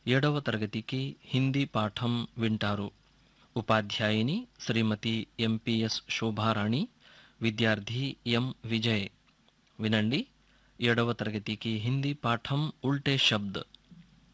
7వ తరగతికి హిందీ పాఠం వింటారు. ఉపాధ్యాయుని శ్రీమతి ఎంపీఎస్ శోభారాణి, విద్యార్థి ఎం విజయ్. వినండి, 7వ తరగతికి హిందీ పాఠం ఉల్టే శబ్ద్.